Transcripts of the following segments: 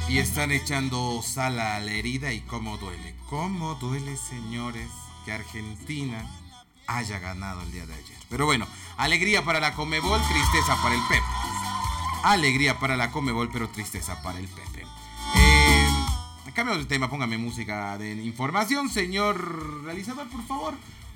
Y están echando sal a la herida y cómo duele, señores, que Argentina haya ganado el día de ayer. Pero bueno, alegría para la Conmebol, tristeza para el Pepe. Alegría para la Conmebol, pero tristeza para el Pepe. Cambio de tema, póngame música de información, señor realizador, por favor.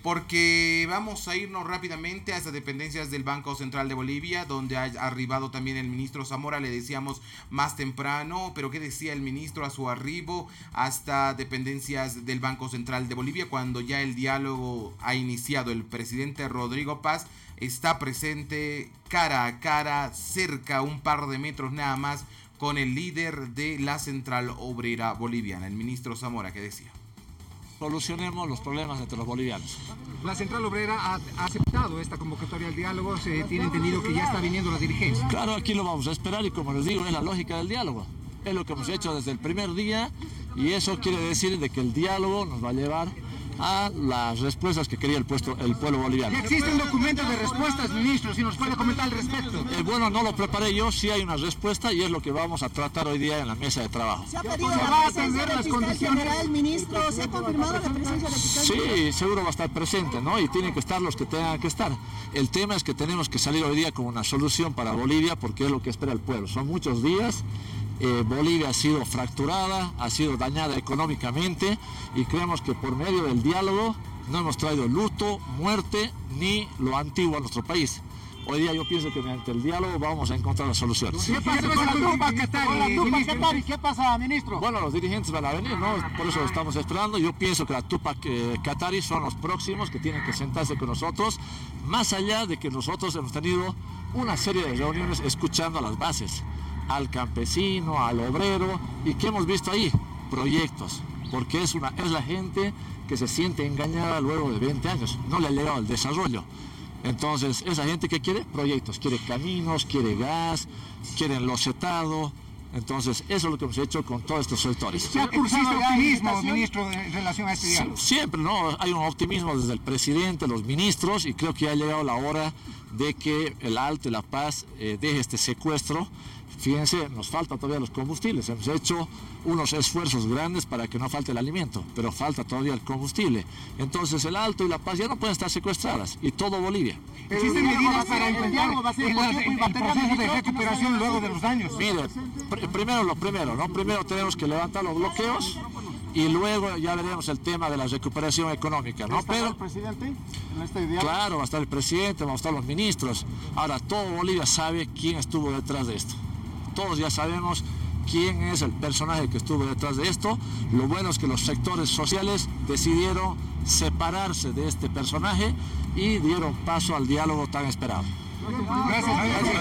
Porque vamos a irnos rápidamente a esas dependencias del Banco Central de Bolivia, donde ha arribado también el ministro Zamora, le decíamos más temprano, pero ¿qué decía el ministro a su arribo hasta dependencias del Banco Central de Bolivia? Cuando ya el diálogo ha iniciado, el presidente Rodrigo Paz está presente cara a cara, cerca un par de metros nada más, con el líder de la Central Obrera Boliviana, el ministro Zamora, ¿qué decía? Solucionemos los problemas entre los bolivianos. La Central Obrera ha aceptado esta convocatoria al diálogo, se tiene entendido que ya está viniendo la dirigencia. Claro, aquí lo vamos a esperar y como les digo, es la lógica del diálogo. Es lo que hemos hecho desde el primer día y eso quiere decir de que el diálogo nos va a llevar a las respuestas que quería el pueblo boliviano. ¿Existe un documento de respuestas, ministro? Si nos puede comentar al respecto. Bueno, no lo preparé yo, sí hay una respuesta y es lo que vamos a tratar hoy día en la mesa de trabajo. ¿Se ha pedido la presencia del fiscal general, ministro? ¿Se ha confirmado la presencia del fiscal general? Sí, seguro va a estar presente, ¿no? Y tienen que estar los que tengan que estar. El tema es que tenemos que salir hoy día con una solución para Bolivia porque es lo que espera el pueblo. Son muchos días. Bolivia ha sido fracturada, ha sido dañada económicamente y creemos que por medio del diálogo no hemos traído luto, muerte ni lo antiguo a nuestro país. Hoy día yo pienso que mediante el diálogo vamos a encontrar las soluciones. ¿Qué pasa con la Tupac Katari? ¿Qué pasa, ministro? Bueno, los dirigentes van a venir, ¿no? Por eso lo estamos esperando. Yo pienso que la Tupac Katari son los próximos que tienen que sentarse con nosotros, más allá de que nosotros hemos tenido una serie de reuniones escuchando a las bases, al campesino, al obrero, y ¿qué hemos visto ahí? Proyectos, porque es la gente que se siente engañada luego de 20 años, no le ha llegado el desarrollo. Entonces, esa gente que quiere proyectos, quiere caminos, quiere gas, quiere enlocetado. Entonces, eso es lo que hemos hecho con todos estos sectores. ¿Se ha cursado optimismo, ministro, en relación a este diálogo? Siempre, ¿no? Hay un optimismo desde el presidente, los ministros, y creo que ya ha llegado la hora de que el Alto y la Paz deje este secuestro. Fíjense, nos faltan todavía los combustibles. Hemos hecho unos esfuerzos grandes para que no falte el alimento, pero falta todavía el combustible. Entonces el Alto y la Paz ya no pueden estar secuestradas, y todo Bolivia. ¿Existen medidas para intentar el proceso de recuperación luego de los daños? Mire, primero lo primero, ¿no? Primero tenemos que levantar los bloqueos y luego ya veremos el tema de la recuperación económica, ¿no? ¿Pero el presidente en este diálogo? Claro, va a estar el presidente, van a estar los ministros. Ahora, todo Bolivia sabe quién estuvo detrás de esto. Todos ya sabemos quién es el personaje que estuvo detrás de esto. Lo bueno es que los sectores sociales decidieron separarse de este personaje y dieron paso al diálogo tan esperado. Gracias.